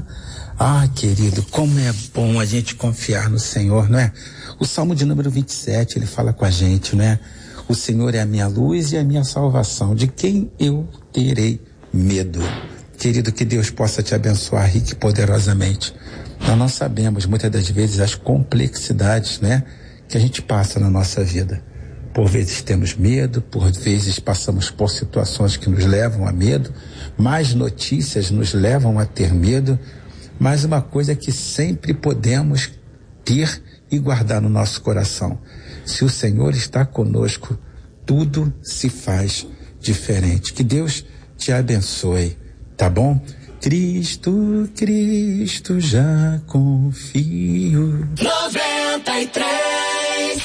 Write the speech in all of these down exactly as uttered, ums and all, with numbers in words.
Ah, querido, como é bom a gente confiar no Senhor, não é? O Salmo de número vinte e sete, ele fala com a gente, não é? O Senhor é a minha luz e a minha salvação. De quem eu terei medo? Querido, que Deus possa te abençoar rique e poderosamente. Nós não sabemos, muitas das vezes, as complexidades, né, que a gente passa na nossa vida. Por vezes temos medo, por vezes passamos por situações que nos levam a medo, mais notícias nos levam a ter medo, mas uma coisa que sempre podemos ter e guardar no nosso coração: se o Senhor está conosco, tudo se faz diferente. Que Deus te abençoe, tá bom? Cristo, Cristo, já confio. noventa e três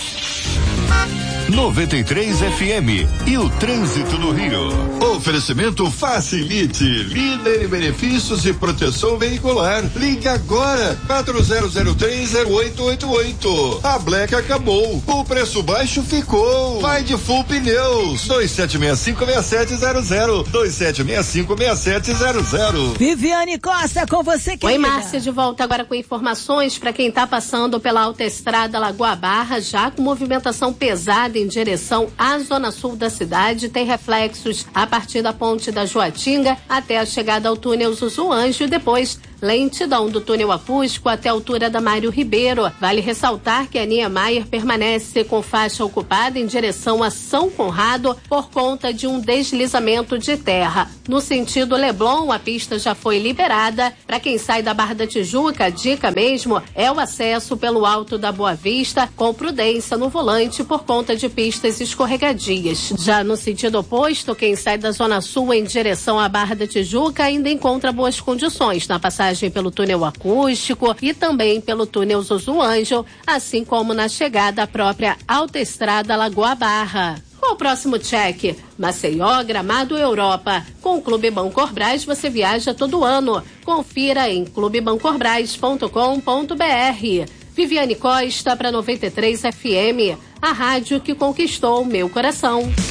noventa e três F M e o trânsito no Rio. Oferecimento Facilite, líder em benefícios e proteção veicular. Ligue agora, quatro zero zero três zero oito oito oito. A Black acabou, o preço baixo ficou. Vai de Full Pneus, dois sete seis cinco seis sete zero zero, dois sete seis cinco seis sete zero zero. Viviane Costa, com você, querida. Oi, Márcia, de volta agora com informações para quem está passando pela autoestrada Lagoa Barra, já com movimentação pesada em direção à zona sul da cidade. Tem reflexos a partir da ponte da Joatinga até a chegada ao túnel Zuzu Anjo e depois lentidão do túnel acústico até a altura da Mário Ribeiro. Vale ressaltar que a Niemeyer permanece com faixa ocupada em direção a São Conrado por conta de um deslizamento de terra. No sentido Leblon, a pista já foi liberada. Para quem sai da Barra da Tijuca, a dica mesmo é o acesso pelo Alto da Boa Vista, com prudência no volante por conta de pistas escorregadias. Já no sentido oposto, quem sai da Zona Sul em direção à Barra da Tijuca ainda encontra boas condições na passagem pelo túnel acústico e também pelo túnel Zuzu Anjo, assim como na chegada à própria autoestrada Lagoa Barra. Qual o próximo check? Maceió, Gramado, Europa. Com o Clube Bancorbras você viaja todo ano. Confira em clube bancorbras ponto com ponto b r. Viviane Costa para noventa e três F M, a rádio que conquistou o meu coração.